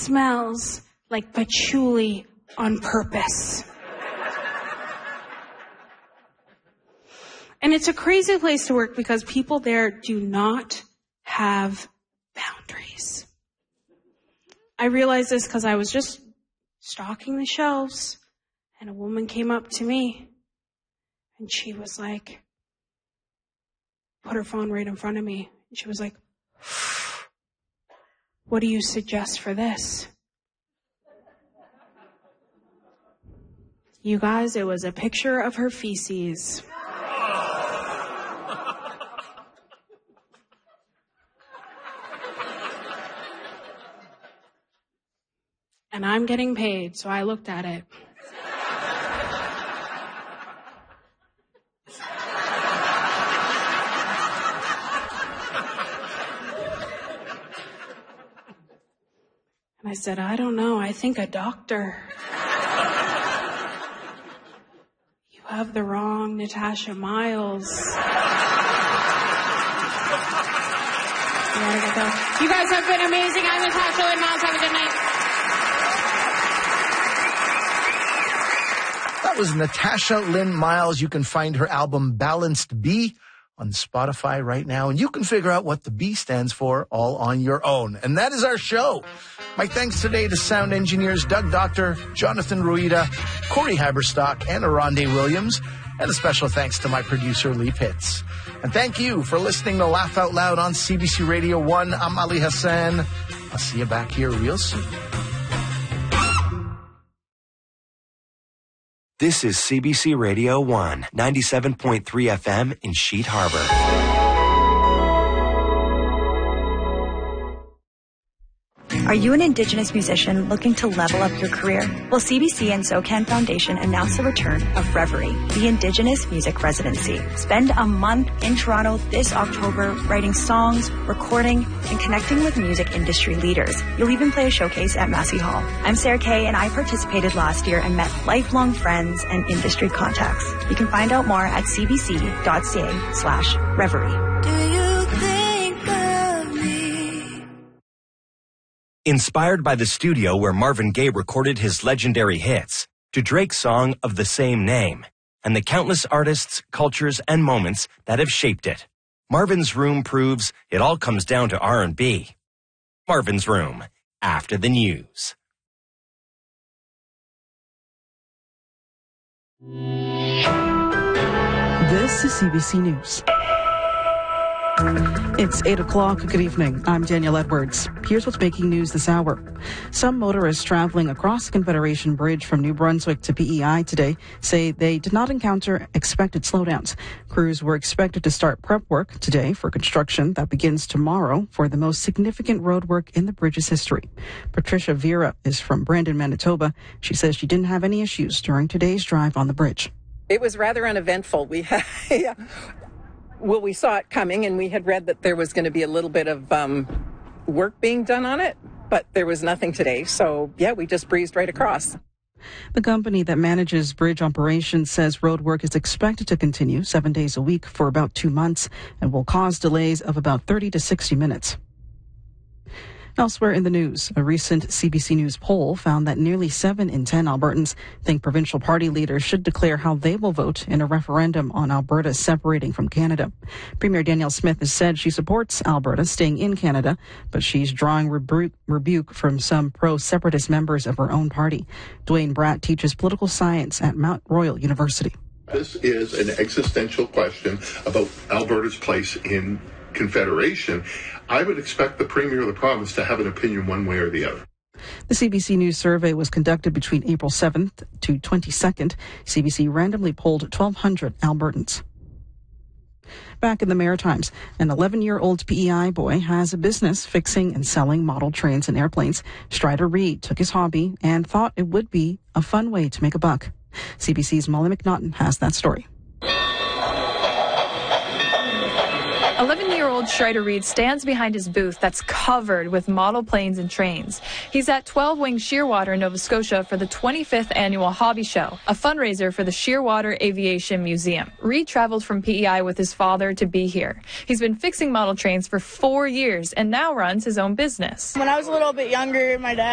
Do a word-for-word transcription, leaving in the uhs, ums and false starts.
smells like patchouli on purpose. And it's a crazy place to work because people there do not have boundaries. I realized this because I was just stocking the shelves and a woman came up to me and she was like, put her phone right in front of me. And she was like, what do you suggest for this? You guys, it was a picture of her feces. And I'm getting paid, so I looked at it. And I said, I don't know, I think a doctor. You have the wrong Natasha Miles. You guys have been amazing. I'm Natasha Lynn Miles. Have a good night. That was Natasha Lynn Miles. You can find her album Balanced B on Spotify right now, and you can figure out what the B stands for all on your own. And that is our show. My thanks today to sound engineers Doug Doctor, Jonathan Ruida, Corey Haberstock, and Aronde Williams, and a special thanks to my producer Lee Pitts. And thank you for listening to Laugh Out Loud on C B C Radio one. I'm Ali Hassan. I'll see you back here real soon. This is C B C Radio one, ninety-seven point three F M in Sheet Harbor. Are you an Indigenous musician looking to level up your career? Well, C B C and SoCan Foundation announced the return of Reverie, the Indigenous Music Residency. Spend a month in Toronto this October writing songs, recording, and connecting with music industry leaders. You'll even play a showcase at Massey Hall. I'm Sarah Kay, and I participated last year and met lifelong friends and industry contacts. You can find out more at cbc.ca slash Reverie. Do you think of me? Inspired by the studio where Marvin Gaye recorded his legendary hits, to Drake's song of the same name, and the countless artists, cultures, and moments that have shaped it, Marvin's Room proves it all comes down to R and B. Marvin's Room, after the news. This is C B C News. It's eight o'clock. Good evening. I'm Danielle Edwards. Here's what's making news this hour. Some motorists traveling across the Confederation Bridge from New Brunswick to P E I today say they did not encounter expected slowdowns. Crews were expected to start prep work today for construction that begins tomorrow for the most significant road work in the bridge's history. Patricia Vera is from Brandon, Manitoba. She says she didn't have any issues during today's drive on the bridge. It was rather uneventful. We had... yeah. Well, we saw it coming, and we had read that there was going to be a little bit of um, work being done on it, but there was nothing today. So, yeah, we just breezed right across. The company that manages bridge operations says road work is expected to continue seven days a week for about two months and will cause delays of about thirty to sixty minutes. Elsewhere in the news, a recent C B C News poll found that nearly seven in ten Albertans think provincial party leaders should declare how they will vote in a referendum on Alberta separating from Canada. Premier Danielle Smith has said she supports Alberta staying in Canada, but she's drawing rebu- rebuke from some pro-separatist members of her own party. Dwayne Bratt teaches political science at Mount Royal University. This is an existential question about Alberta's place in Confederation. I would expect the Premier of the province to have an opinion one way or the other. The C B C News survey was conducted between April seventh to twenty-second. C B C randomly polled twelve hundred Albertans. Back in the Maritimes, an eleven-year-old P E I boy has a business fixing and selling model trains and airplanes. Strider Reed took his hobby and thought it would be a fun way to make a buck. C B C's Molly McNaughton has that story. eleven-year-old Strider Reed stands behind his booth that's covered with model planes and trains. He's at twelve Wing Shearwater in Nova Scotia for the twenty-fifth Annual Hobby Show, a fundraiser for the Shearwater Aviation Museum. Reed traveled from P E I with his father to be here. He's been fixing model trains for four years and now runs his own business. When I was a little bit younger, my dad